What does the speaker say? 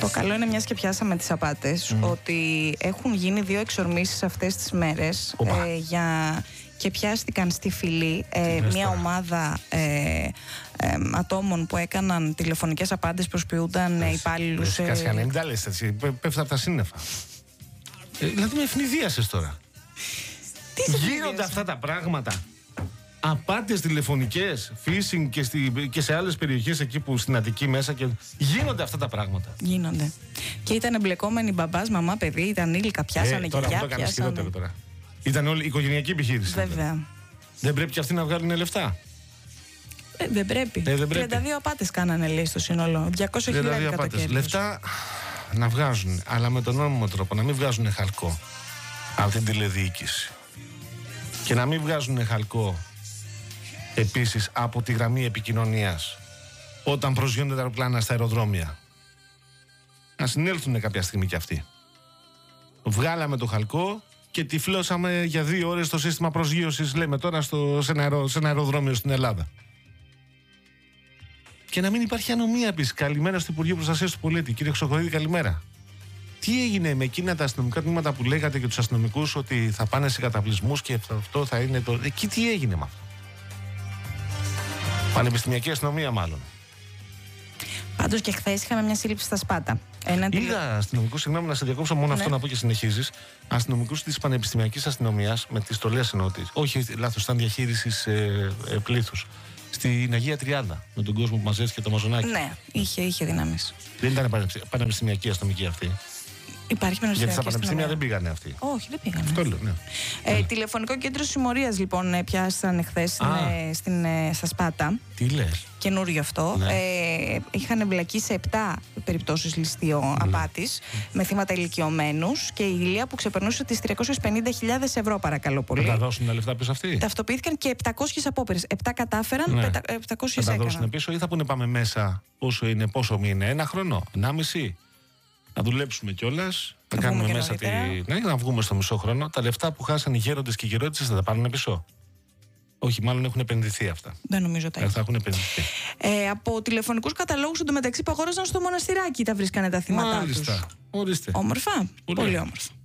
Το καλό είναι, μιας και πιάσαμε τις απάτες, ότι έχουν γίνει 2 εξορμήσεις αυτές τις μέρες και πιάστηκαν στη Φυλή μια ομάδα ατόμων που έκαναν τηλεφωνικές απάτες, προσποιούνταν υπάλληλους. Κασιανέ, μην τα λες έτσι, πέφτει από τα σύννεφα. Δηλαδή με ευνηδίασες τώρα. Γίνονται αυτά τα πράγματα. Απάτες τηλεφωνικές, phishing και σε άλλες περιοχές εκεί που στην Αττική μέσα και γίνονται αυτά τα πράγματα. Γίνονται. Και ήταν εμπλεκόμενοι μπαμπάς, μαμά, παιδί, ήταν ενήλικα, πιάσανε τώρα γιαγιά, αυτό το έκανες χειρότερο τώρα. Ήταν όλη η οικογενειακή επιχείρηση. Βέβαια. Δεν πρέπει και αυτοί να βγάλουν λεφτά. Δεν πρέπει. 32 απάτες κάνανε, λέει, στο σύνολο. 200.000 κατακέρδους. Λεφτά να βγάζουν, αλλά με τον νόμιμο τρόπο. Να μην βγάζουν χαλκό από την τηλεδιοίκηση. Και να μην βγάζουν χαλκό επίσης από τη γραμμή επικοινωνίας όταν προσγειώνται τα αεροπλάνα στα αεροδρόμια. Να συνέλθουν κάποια στιγμή κι αυτοί. Βγάλαμε το χαλκό και τυφλώσαμε για 2 ώρες το σύστημα προσγείωσης, λέμε τώρα, σε ένα αεροδρόμιο στην Ελλάδα. Και να μην υπάρχει ανομία επίσης. Καλημέρα στο Υπουργείο Προστασίας του Πολίτη. Κύριε Χρυσοχοΐδη, καλημέρα. Τι έγινε με εκείνα τα αστυνομικά τμήματα που λέγατε για τους αστυνομικούς ότι θα πάνε σε καταβλισμούς και αυτό θα είναι το. Εκεί τι έγινε με αυτό? Πανεπιστημιακή αστυνομία, μάλλον. Πάντως και χθες είχαμε μια σύλληψη στα Σπάτα. Είδα αστυνομικούς, συγγνώμη να σε διακόψω, μόνο αυτό να πω και συνεχίζεις. Αστυνομικούς της Πανεπιστημιακής Αστυνομίας, με τις στολές εννοώ. Όχι, λάθος, ήταν διαχείρισης πλήθους. Στην Αγία Τριάδα, με τον κόσμο που μαζεύτηκε το Μαζονάκι. Ναι, είχε δυνάμεις. Δεν ήταν πανεπιστημιακή αστυνομική αυτή? Υπάρχει Γιατί στα πανεπιστημιακή πανεπιστήμια αστυνομία. δεν πήγανε αυτοί. Όχι, δεν πήγανε. Αυτό λέω, ναι. Τηλεφωνικό κέντρο συμμορίας, λοιπόν, πιάσανε χθες στα Σπάτα. Τι λες? Καινούριο αυτό. Ναι. Είχαν εμπλακεί σε 7 περιπτώσεις ληστείο απάτης, με θύματα ηλικιωμένους, και η ηλία που ξεπερνούσε τις 350.000 ευρώ, παρακαλώ πολύ. Θα τα δώσουν τα λεφτά πίσω αυτοί? Ταυτοποιήθηκαν και 700 απόπειρες. 7 κατάφεραν, 700 θα τα έκαναν. δώσουν πίσω ή θα πούνε πάμε μέσα? Πόσο είναι, 1 χρόνο, 1,5? Να δουλέψουμε κιόλας, να κάνουμε μέσα να βγούμε στο μισό χρόνο. Τα λεφτά που χάσαν οι γέροντες και οι γερόντισσες θα τα πάρουν πίσω? Όχι, μάλλον έχουν επενδυθεί αυτά. Δεν νομίζω τα θα έχουν επενδυθεί. Από τηλεφωνικούς καταλόγους εντωμεταξύ που αγόραζαν στο Μοναστηράκι τα βρίσκανε τα θύματα τους. Ορίστε. Όμορφα. Πολύ όμορφα.